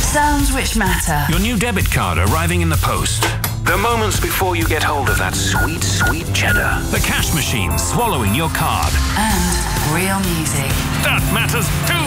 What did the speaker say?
sounds which matter. Your new debit card arriving in the post. The moments before you get hold of that sweet, sweet cheddar. The cash machine swallowing your card. And real music. That matters too.